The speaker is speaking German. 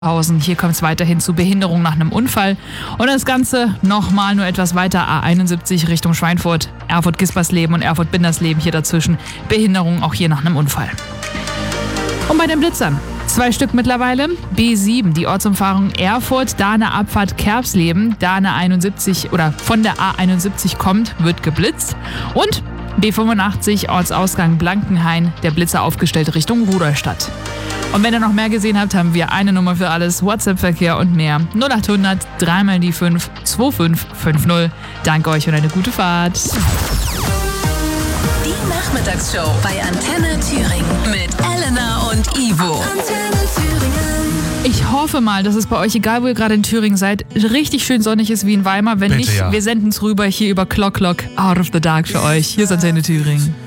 Hier kommt es weiterhin zu Behinderung nach einem Unfall. Und das Ganze nochmal nur etwas weiter A71 Richtung Schweinfurt, Erfurt-Gispersleben und Erfurt-Bindersleben hier dazwischen. Behinderung auch hier nach einem Unfall. Und bei den Blitzern 2 Stück mittlerweile. B7, die Ortsumfahrung Erfurt, da eine Abfahrt Kerbsleben, da eine 71 oder von der A71 kommt, wird geblitzt. Und B85, Ortsausgang Blankenhain, der Blitzer aufgestellt Richtung Rudolstadt. Und wenn ihr noch mehr gesehen habt, haben wir eine Nummer für alles, WhatsApp-Verkehr und mehr. 0800 3 mal die 5 2550. Danke euch und eine gute Fahrt. Die Nachmittagsshow bei Antenne Thüringen mit Elena und Ivo. Antenne Thüringen. Ich hoffe mal, dass es bei euch, egal wo ihr gerade in Thüringen seid, richtig schön sonnig ist wie in Weimar. Wenn Bitte, nicht, ja. Wir senden es rüber hier über Clock Out of the Dark für euch. Hier ist Antenne Thüringen.